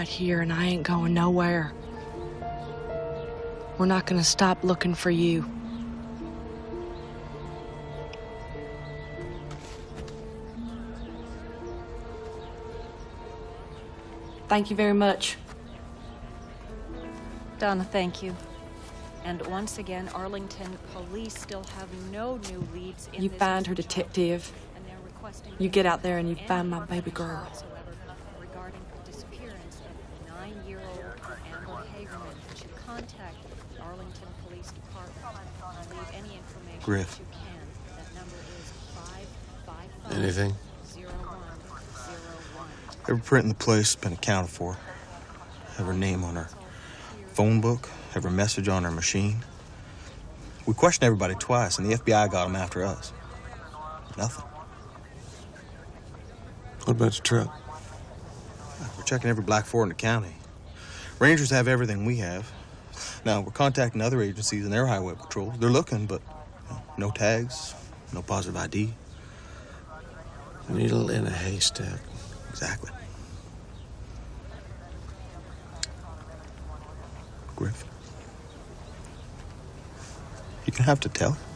right here, and I ain't going nowhere. We're not gonna stop looking for you. Thank you very much. Donna, thank you. And once again, Arlington police still have no new leads in You this find her, job. detective. And they're requesting You get out there and you any find my baby information girl. whatsoever regarding the disappearance of 9-year-old Amber Hagerman. To contact the Arlington Police Department and leave any information Griff. that you can. That number is 555 Anything? 0101. Every print in the place has been accounted for. Have her name on her phone book, have her message on her machine. We questioned everybody twice, and the FBI got them after us. Nothing. What about the truck? We're checking every Black Ford in the county. Rangers have everything we have. Now, we're contacting other agencies and their highway patrols. They're looking, but no tags, no positive ID. Needle in a haystack. Exactly. Griff, you can have to tell.